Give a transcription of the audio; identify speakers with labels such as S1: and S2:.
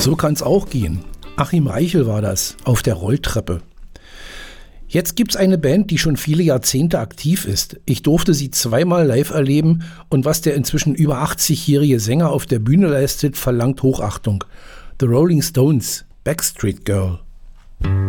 S1: So kann's auch gehen. Achim Reichel war das, auf der Rolltreppe. Jetzt gibt's eine Band, die schon viele Jahrzehnte aktiv ist. Ich durfte sie zweimal live erleben und was der inzwischen über 80-jährige Sänger auf der Bühne leistet, verlangt Hochachtung. The Rolling Stones, Backstreet Girl.